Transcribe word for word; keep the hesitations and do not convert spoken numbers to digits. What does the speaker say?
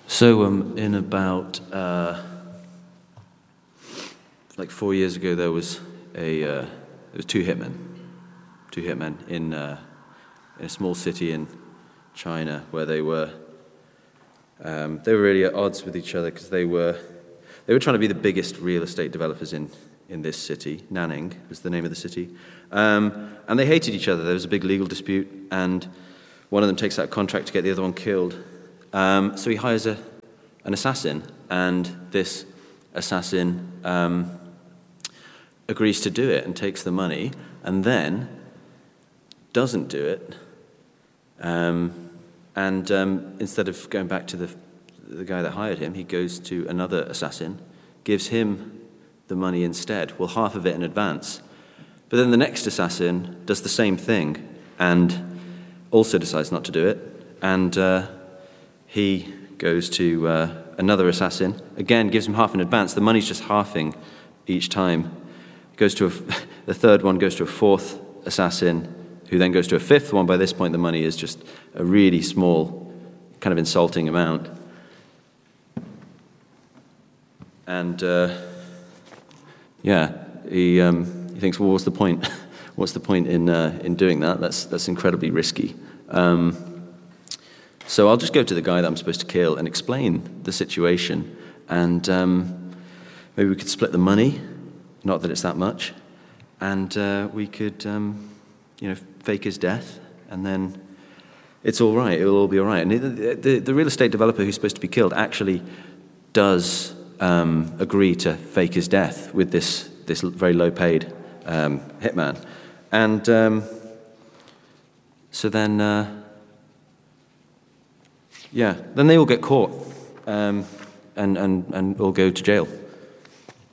So um, in about, uh, like four years ago, there was a, uh, there was two hitmen, two hitmen in, uh, in a small city in China where they were, um, they were really at odds with each other because they were, they were trying to be the biggest real estate developers in, in this city. Nanning was the name of the city. Um, and they hated each other. There was a big legal dispute, and one of them takes out a contract to get the other one killed. Um, so he hires a, an assassin, and this assassin um, agrees to do it and takes the money, and then doesn't do it. Um, and um, instead of going back to the the guy that hired him, he goes to another assassin, gives him the money instead, well, half of it in advance. But then the next assassin does the same thing and also decides not to do it. And uh, he goes to uh, another assassin, again gives him half in advance. The money's just halving each time. Goes to a, the third one goes to a fourth assassin, who then goes to a fifth one. By this point, the money is just a really small, kind of insulting amount. And uh, yeah, he um, he thinks, well, what's the point? What's the point in uh, in doing that? That's that's incredibly risky. Um, so I'll just go to the guy that I'm supposed to kill and explain the situation, and um, maybe we could split the money. Not that it's that much, and uh, we could, um, you know, fake his death, and then it's all right. It'll all be all right. And the, the, the real estate developer who's supposed to be killed actually does um, agree to fake his death with this this very low-paid um, hitman, and um, so then, uh, yeah, then they all get caught, um, and and and all go to jail.